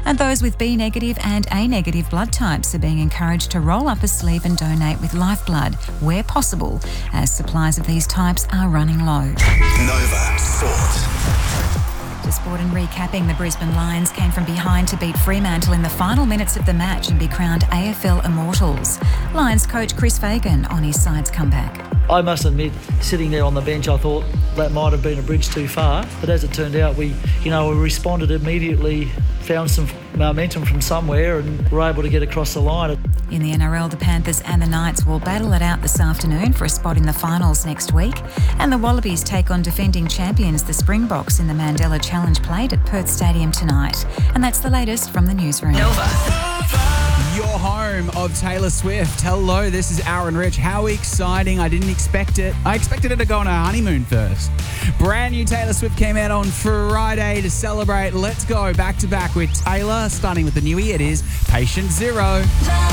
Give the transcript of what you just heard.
And those with B negative and A negative blood types are being encouraged to roll up a sleeve and donate with lifeblood where possible, as supplies of these types are running low. Nova Sport. To sport and recapping, the Brisbane Lions came from behind to beat Fremantle in the final minutes of the match and be crowned AFL Immortals. Lions coach Chris Fagan on his side's comeback. I must admit, sitting there on the bench, I thought that might have been a bridge too far. But as it turned out, we responded immediately, found some momentum from somewhere and were able to get across the line. In the NRL, the Panthers and the Knights will battle it out this afternoon for a spot in the finals next week. And the Wallabies take on defending champions, the Springboks, in the Mandela Challenge played at Perth Stadium tonight. And that's the latest from the newsroom. Your home of Taylor Swift. Hello, this is Aaron Rich. How exciting. I didn't expect it. I expected her to go on her honeymoon first. Brand new Taylor Swift came out on Friday to celebrate. Let's go back to back with Taylor, starting with the newie. It is Patient Zero.